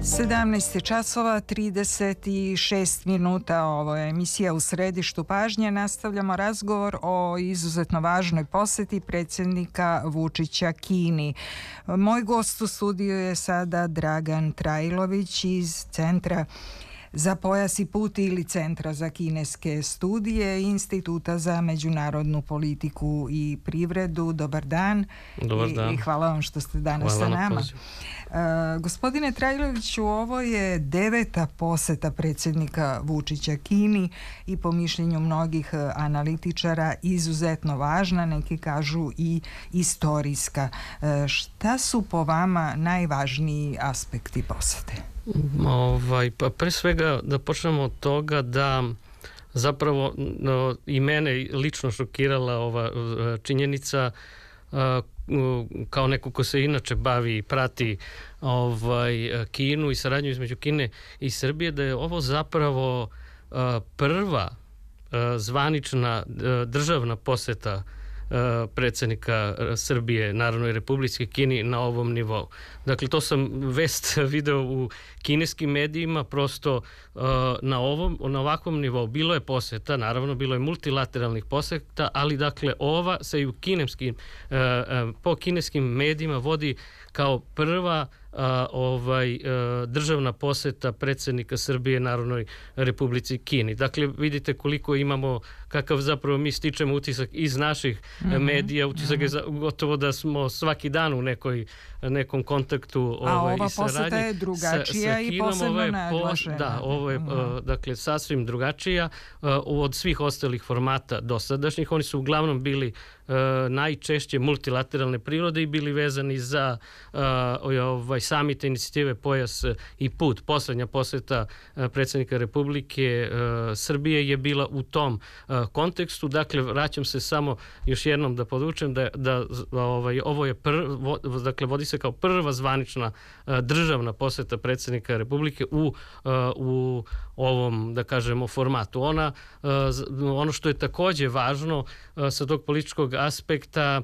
17 časova 36 minuta. Ovo je emisija U središtu pažnje. Nastavljamo razgovor o izuzetno važnoj poseti predsjednika Vučića Kini. Moj gost u studiju je sada Dragan Trajlović iz Centra za pojas i put ili Centra za kineske studije Instituta za međunarodnu politiku i privredu. Dobar dan. Dobar dan. I hvala vam što ste danas sa nama. Gospodine Trajloviću, ovo je 9. poseta predsjednika Vučića Kini i po mišljenju mnogih analitičara izuzetno važna, neki kažu i istorijska. Šta su po vama najvažniji aspekti posete? Pa pre svega da počnemo od toga da zapravo i mene lično šokirala ova činjenica kao neko ko se inače bavi i prati Kinu i saradnju između Kine i Srbije, da je ovo zapravo prva zvanična državna poseta predsjednika Srbije Narodnoj Republici Kini na ovom nivou. Dakle, to sam vest video u kineskim medijima, prosto na ovakvom nivou. Bilo je poseta, naravno, bilo je multilateralnih poseta, ali dakle, ova se i u po kineskim medijima vodi kao prva državna poseta predsjednika Srbije Narodnoj Republici Kini. Dakle, vidite koliko imamo, kakav zapravo mi stičemo utisak iz naših medija, utisak je gotovo da smo svaki dan u nekom kontaktu a ova poseta je drugačija i posebno naglašena. Da, ovo je dakle sasvim drugačija od svih ostalih formata dosadašnjih. Oni su uglavnom bili najčešće multilateralne prirode i bili vezani za samite inicijative Pojas i put. Poslednja poseta predsjednika Republike Srbije je bila u tom kontekstu. Dakle, vraćam se samo još jednom da podvučem da ovo je dakle, vodi se kao prva zvanična državna poseta predsjednika Republike u ovom, da kažemo, formatu. Ono što je takođe važno sa tog političkog aspekta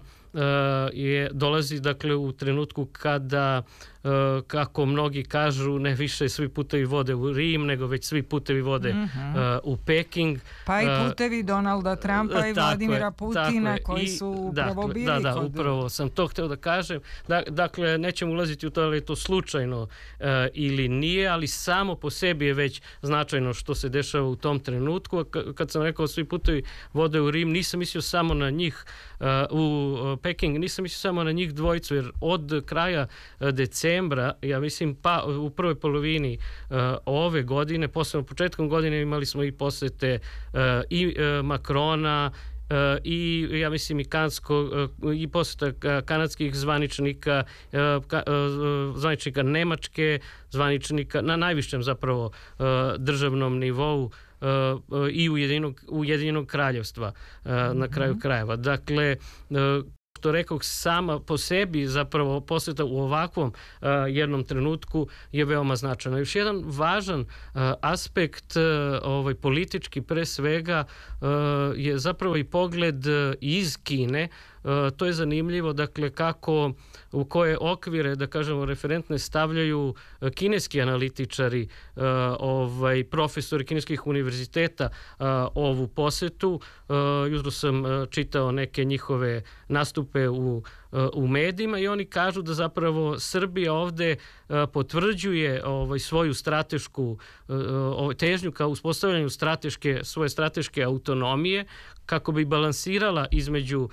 dolazi dakle u trenutku kada, kako mnogi kažu, ne više svi putevi vode u Rim, nego već svi putevi vode u Peking. Pa i putevi Donalda Trumpa i Vladimira Putina koji su upravo bili Da, upravo sam to hteo da kažem. Dakle, nećemo ulaziti u to da li je to slučajno ili nije, ali samo po sebi je već značajno što se dešava u tom trenutku. Kad sam rekao svi putevi vode u Rim, nisam mislio samo na njih u Peking, nisam mislio samo na njih dvojicu, jer od kraja decembra, ja mislim pa u prvoj polovini ove godine, posebno početkom godine imali smo i posete i Makrona i ja mislim i poseta kanadskih zvaničnika, zvaničnika Nemačke, zvaničnika na najvišem zapravo državnom nivou i Ujedinjenog kraljevstva na kraju krajeva. Dakle, što rekao, sama po sebi zapravo poseta u ovakvom jednom trenutku je veoma značajna. Još jedan važan aspekt politički pre svega je zapravo i pogled iz Kine. To je zanimljivo, dakle, u koje okvire, da kažemo, referentne stavljaju kineski analitičari, profesori kineskih univerziteta ovu posetu. Jutro sam čitao neke njihove nastupe u medijima i oni kažu da zapravo Srbija ovde potvrđuje svoju stratešku težnju ka uspostavljanju svoje strateške autonomije, kako bi balansirala između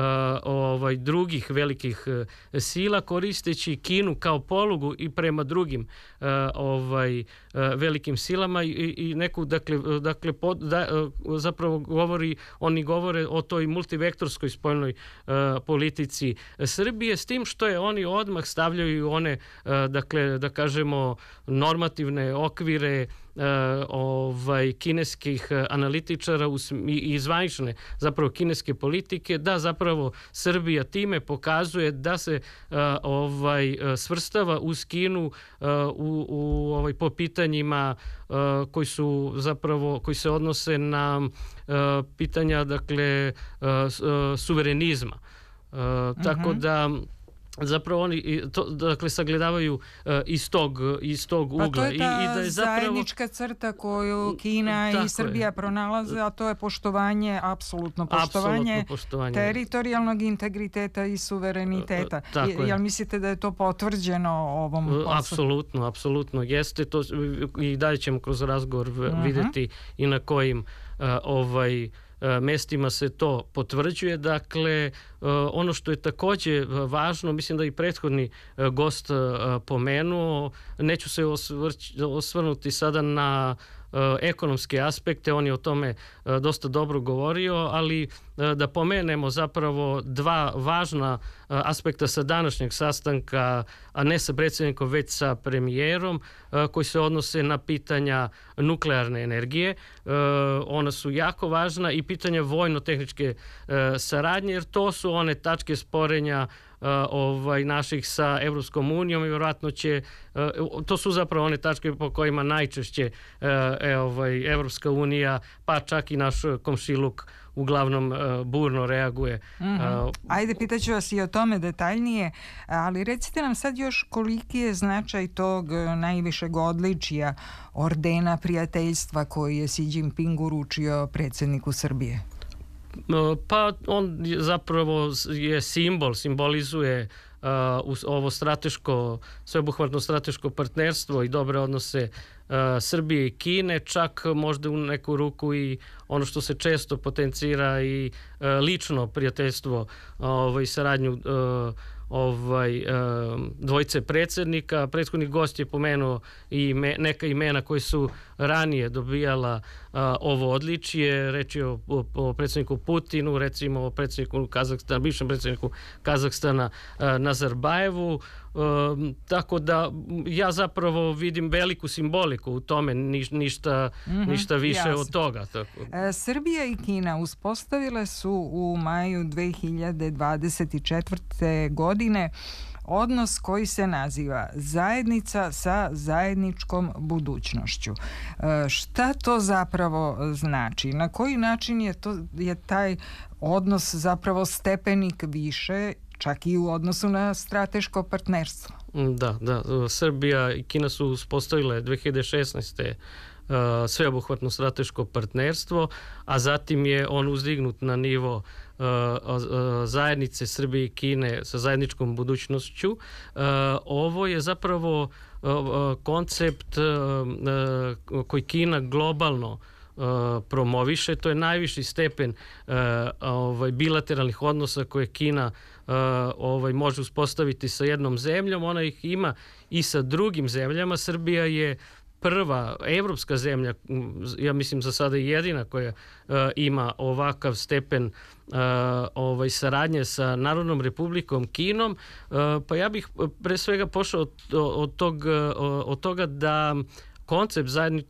drugih velikih sila, koristeći Kinu kao polugu i prema drugim velikim silama i neku, zapravo oni govore o toj multivektorskoj spoljnoj politici Srbije, s tim što je oni odmah stavljaju one, dakle, da kažemo, normativne okvire kineskih analitičara i zvanične zapravo kineske politike, da zapravo Srbija time pokazuje da se svrstava uz Kinu po pitanjima koji se odnose na pitanja, dakle, suverenizma. Tako da zapravo oni to, dakle, sagledavaju iz tog ugla. Pa to je ta i da je zapravo zajednička crta koju Kina i Srbija pronalaze, a to je poštovanje, apsolutno poštovanje teritorijalnog integriteta i suvereniteta. Jel mislite da je to potvrđeno ovom poslu? Apsolutno jeste. To, i dalje ćemo kroz razgovor vidjeti i na kojim mestima se to potvrđuje. Dakle, ono što je također važno, mislim da i prethodni gost pomenuo, neću se osvrnuti sada na ekonomske aspekte, on je o tome dosta dobro govorio, ali da pomenemo zapravo dva važna aspekta sa današnjeg sastanka, a ne sa predsjednikom, već sa premijerom, koji se odnose na pitanja nuklearne energije. Ona su jako važna i pitanja vojno-tehničke saradnje, jer to su one tačke sporenja naših sa Evropskom unijom i vjerojatno će, to su zapravo one tačke po kojima najčešće Evropska unija, pa čak i naš komšiluk uglavnom burno reaguje. Ajde, pitaću vas i o tome detaljnije, ali recite nam sad još koliki je značaj tog najvišeg odličija ordena prijateljstva koji je Xi Jinping uručio predsjedniku Srbije. Pa on zapravo je simbolizuje ovo sveobuhvatno strateško partnerstvo i dobre odnose Srbije i Kine, čak možda u neku ruku i ono što se često potencira i lično prijateljstvo i saradnju dvojice predsjednika. Prethodni gost je pomenuo i neka imena koji su ranije dobijala ovo odličije. Reč je o predsjedniku Putinu, recimo o predsjedniku Kazahstana, bivšem predsjedniku Kazahstana Nazarbajevu. Tako da ja zapravo vidim veliku simboliku u tome, ništa više od toga. Srbija i Kina uspostavile su u maju 2024. godine odnos koji se naziva zajednica sa zajedničkom budućnošću. Šta to zapravo znači? Na koji način je taj odnos zapravo stepenik više, čak i u odnosu na strateško partnerstvo? Da. Srbija i Kina su uspostavile 2016. sveobuhvatno strateško partnerstvo, a zatim je on uzdignut na nivo zajednice Srbije i Kine sa zajedničkom budućnošću. Ovo je zapravo koncept koji Kina globalno promoviše. To je najviši stepen bilateralnih odnosa koje Kina može uspostaviti sa jednom zemljom. Ona ih ima i sa drugim zemljama. Srbija je prva evropska zemlja, ja mislim za sada jedina koja ima ovakav stepen saradnje sa Narodnom republikom Kinom. Pa ja bih pre svega pošao od toga da koncept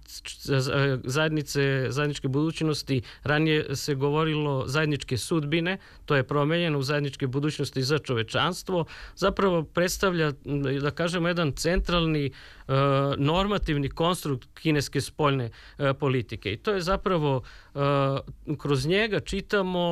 zajedničke budućnosti, ranije se govorilo zajedničke sudbine, to je promenjeno u zajedničke budućnosti za čovečanstvo, zapravo predstavlja, da kažemo, jedan centralni normativni konstrukt kineske spoljne politike. I to je zapravo, kroz njega čitamo